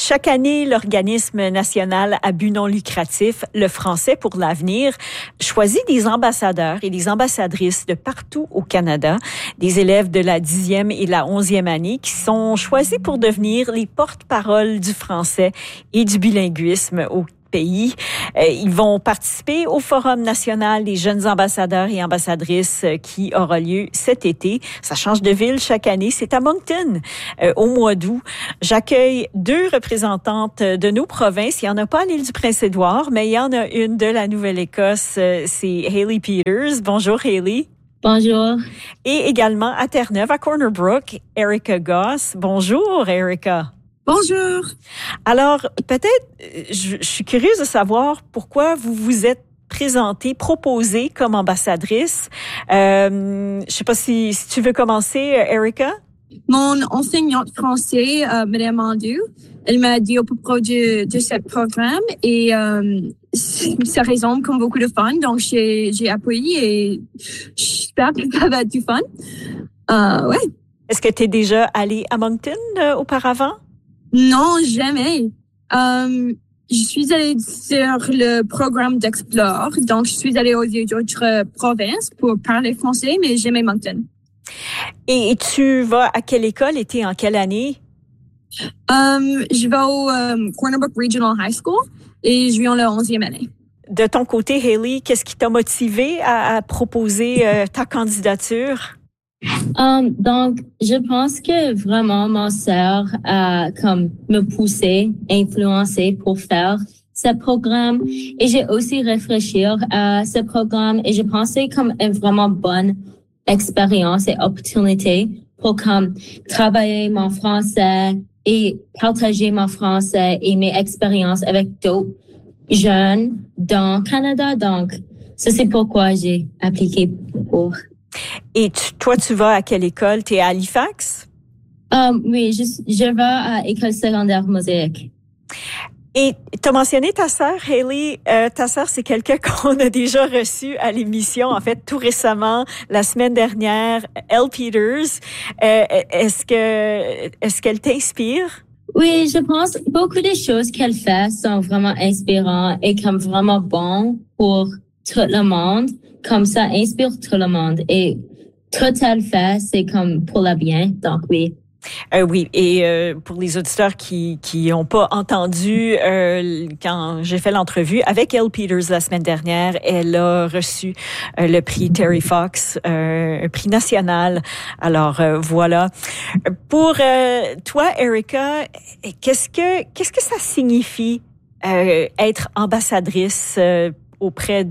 Chaque année, l'organisme national à but non lucratif, le Français pour l'avenir, choisit des ambassadeurs et des ambassadrices de partout au Canada, des élèves de la 10e et la 11e année qui sont choisis pour devenir les porte-parole du français et du bilinguisme au pays. Ils vont participer au Forum national des jeunes ambassadeurs et ambassadrices qui aura lieu cet été. Ça change de ville chaque année. C'est à Moncton au mois d'août. J'accueille 2 représentantes de nos provinces. Il n'y en a pas à l'île du Prince-Édouard, mais il y en a une de la Nouvelle-Écosse. C'est Hayley Peters. Bonjour Hayley. Bonjour. Et également à Terre-Neuve, à Corner Brook, Erica Goss. Bonjour Erica. Bonjour. Alors, peut-être, je suis curieuse de savoir pourquoi vous vous êtes présentée, proposée comme ambassadrice. Je sais pas si tu veux commencer, Erica. Mon enseignante français, Madame Andu, elle m'a dit au propos de ce programme et ça résonne comme beaucoup de fun, donc j'ai appuyé et j'espère que ça va être du fun. Ouais. Est-ce que tu es déjà allée à Moncton auparavant? Non, jamais. Je suis allée sur le programme d'Explore, donc je suis allée aux autres provinces pour parler français, mais jamais Moncton. Et tu vas à quelle école et t'es en quelle année? Je vais au Corner Brook Regional High School et je suis en la 11e année. De ton côté, Hayley, qu'est-ce qui t'a motivé à proposer ta candidature? Donc, je pense que vraiment ma sœur a comme me poussé, influencé pour faire ce programme. Et j'ai aussi réfléchi à ce programme et je pensais comme une vraiment bonne expérience et opportunité pour comme travailler mon français et partager mon français et mes expériences avec d'autres jeunes dans le Canada. Donc, ça c'est pourquoi j'ai appliqué pour. Et toi, tu vas à quelle école? Tu es à Halifax? Oui, je vais à l'école secondaire Mosaïque. Et tu as mentionné ta sœur, Hayley. Ta sœur, c'est quelqu'un qu'on a déjà reçu à l'émission, en fait, tout récemment, la semaine dernière, Elle Peters. Est-ce qu'elle t'inspire? Oui, je pense beaucoup des choses qu'elle fait sont vraiment inspirantes et comme vraiment bon pour tout le monde. Comme ça inspire tout le monde et tout elle fait, c'est comme pour le bien. Donc oui. Oui, et pour les auditeurs qui ont pas entendu quand j'ai fait l'entrevue avec Elle Peters la semaine dernière, elle a reçu le prix Terry Fox, un prix national. Alors voilà. Pour toi, Erica, qu'est-ce que ça signifie être ambassadrice auprès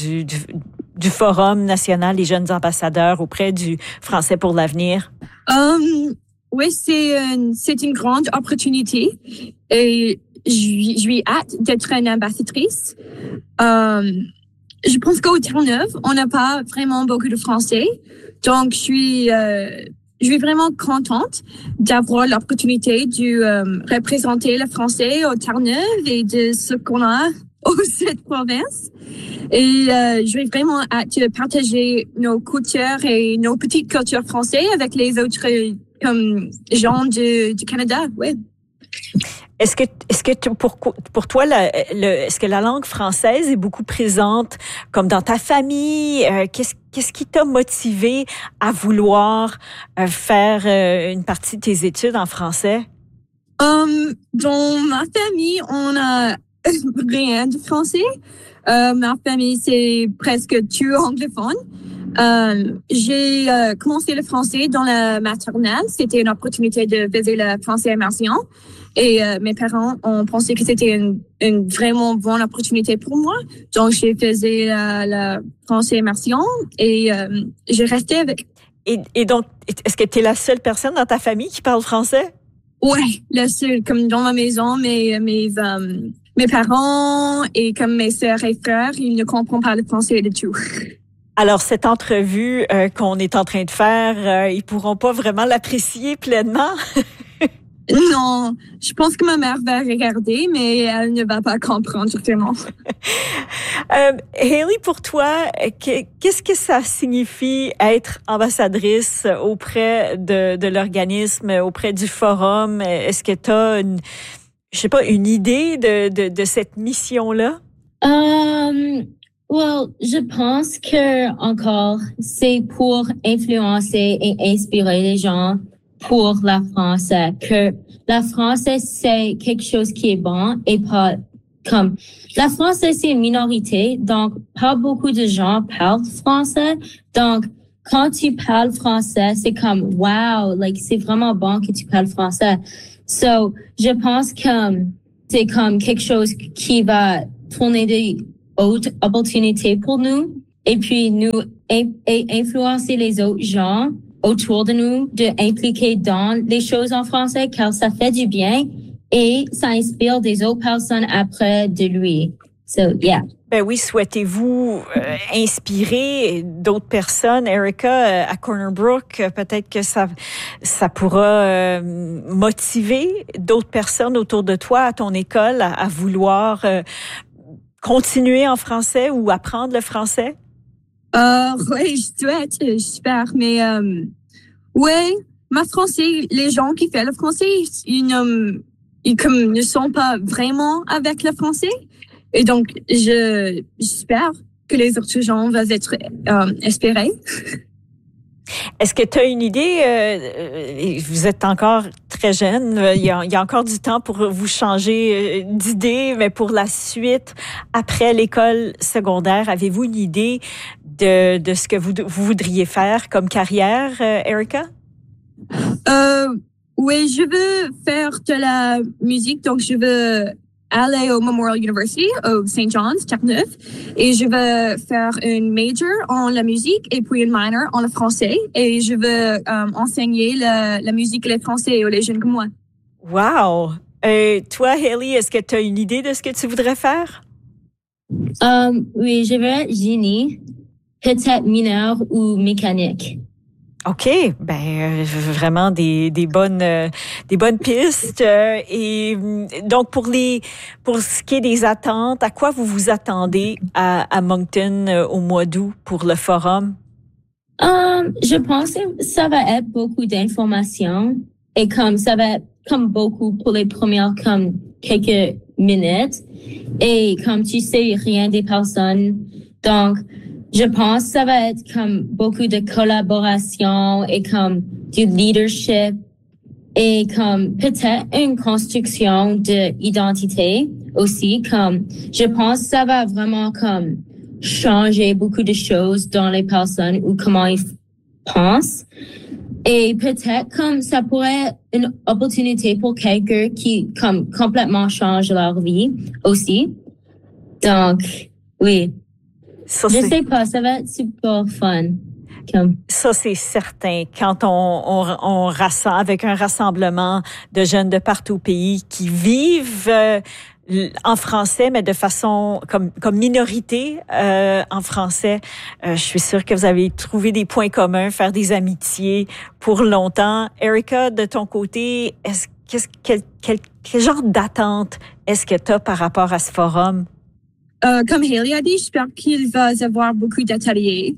du Forum national des jeunes ambassadeurs, auprès du Français pour l'avenir? Oui, c'est une grande opportunité et j'ai hâte d'être une ambassadrice. Je pense qu'au Terre-Neuve, on n'a pas vraiment beaucoup de Français, donc je suis vraiment contente d'avoir l'opportunité de représenter le français au Terre-Neuve et de ce qu'on a au cette province. Et je vais vraiment hâte de partager nos cultures et nos petites cultures françaises avec les autres comme gens du Canada. Ouais. Est-ce que pour toi est-ce que la langue française est beaucoup présente comme dans ta famille? Qu'est-ce qui t'a motivé à vouloir faire une partie de tes études en français? Dans ma famille, on a rien de français. Ma famille, c'est presque tout anglophone. J'ai commencé le français dans la maternelle. C'était une opportunité de faire le français immersion. Et mes parents ont pensé que c'était une vraiment bonne opportunité pour moi. Donc, j'ai fait la français immersion et j'ai resté avec. Et donc, est-ce que tu es la seule personne dans ta famille qui parle français? Ouais, la seule. Comme dans ma maison, mes parents et comme mes sœurs et frères, ils ne comprennent pas le français du tout. Alors, cette entrevue qu'on est en train de faire, ils pourront pas vraiment l'apprécier pleinement. Non, je pense que ma mère va regarder, mais elle ne va pas comprendre certainement. Hayley, pour toi, qu'est-ce que ça signifie être ambassadrice auprès de l'organisme, auprès du forum? Est-ce que tu as je sais pas, une idée de cette mission-là? Je pense que encore, c'est pour influencer et inspirer les gens pour la France, que la France, c'est quelque chose qui est bon et pas comme, la France, c'est une minorité, donc pas beaucoup de gens parlent français. Donc, quand tu parles français, c'est comme, wow, like, c'est vraiment bon que tu parles français. So, je pense que c'est comme quelque chose qui va tourner des autres opportunités pour nous et puis nous influencer les autres gens autour de nous, de impliquer dans les choses en français car ça fait du bien et ça inspire des autres personnes après de lui. So, yeah. Ben oui, souhaitez-vous inspirer d'autres personnes, Erica, à Corner Brook? Peut-être que ça pourra motiver d'autres personnes autour de toi, à ton école, à vouloir continuer en français ou apprendre le français? Oui, je souhaite, j'espère. Mais ouais, ma français, les gens qui font le français, ils comme ne sont pas vraiment avec le français. Et donc, j'espère que les autres gens vont être inspirés. Est-ce que tu as une idée? Vous êtes encore très jeune. Il y a encore du temps pour vous changer d'idée, mais pour la suite, après l'école secondaire, avez-vous une idée de ce que vous voudriez faire comme carrière, Erica? Oui, je veux faire de la musique, donc je veux aller au Memorial University, au St. John's, Terre-Neuve, et je veux faire une major en la musique et puis une minor en le français, et je veux enseigner la musique et le français aux jeunes comme moi. Wow! Toi, Hailey, est-ce que tu as une idée de ce que tu voudrais faire? Oui, je veux être génie, peut-être mineur ou mécanique. OK, ben vraiment des bonnes pistes et donc pour ce qui est des attentes, à quoi vous vous attendez à Moncton au mois d'août pour le forum? Je pense que ça va être beaucoup d'informations et comme ça va être comme beaucoup pour les premières comme quelques minutes et comme tu sais rien des personnes donc je pense que ça va être comme beaucoup de collaboration et comme du leadership et comme peut-être une construction d'identité aussi. Comme je pense que ça va vraiment comme changer beaucoup de choses dans les personnes ou comment ils pensent. Et peut-être comme ça pourrait être une opportunité pour quelqu'un qui comme complètement change leur vie aussi. Donc, oui. Ça, je sais pas, ça va être super fun. Ça, c'est certain. Quand on rassemble avec un rassemblement de jeunes de partout au pays qui vivent en français, mais de façon comme minorité en français, je suis sûre que vous avez trouvé des points communs, faire des amitiés pour longtemps. Erica, de ton côté, quel genre d'attente est-ce que tu as par rapport à ce forum? Comme Hailey a dit, j'espère qu'il va y avoir beaucoup d'ateliers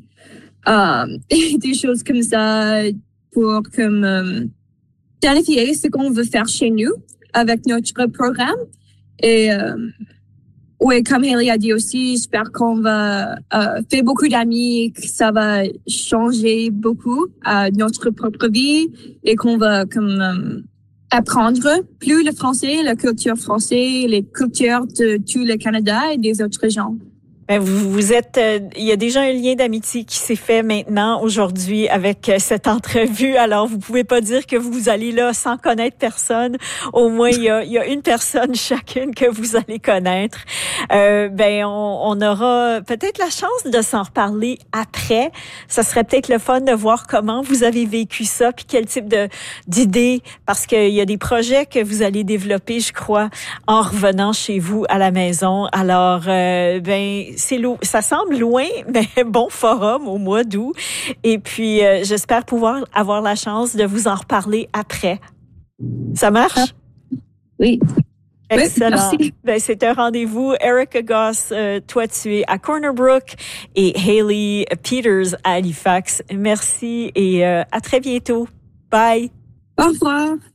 et des choses comme ça pour comme planifier ce qu'on veut faire chez nous avec notre programme. Et oui, comme Hailey a dit aussi, j'espère qu'on va faire beaucoup d'amis, que ça va changer beaucoup notre propre vie et qu'on va comme apprendre plus le français, la culture française, les cultures de tout le Canada et des autres gens. Ben vous êtes, il y a déjà un lien d'amitié qui s'est fait maintenant aujourd'hui avec cette entrevue. Alors vous pouvez pas dire que vous allez là sans connaître personne. Au moins il y a une personne chacune que vous allez connaître. Ben on aura peut-être la chance de s'en reparler après. Ça serait peut-être le fun de voir comment vous avez vécu ça puis quel type d'idées parce qu'il y a des projets que vous allez développer, je crois, en revenant chez vous à la maison. Alors ben ça semble loin, mais bon forum au mois d'août. Et puis, j'espère pouvoir avoir la chance de vous en reparler après. Ça marche? Oui. Excellent. Ben, c'est un rendez-vous. Erica Goss, toi, tu es à Corner Brook et Hailey Peters à Halifax. Merci et à très bientôt. Bye. Au revoir.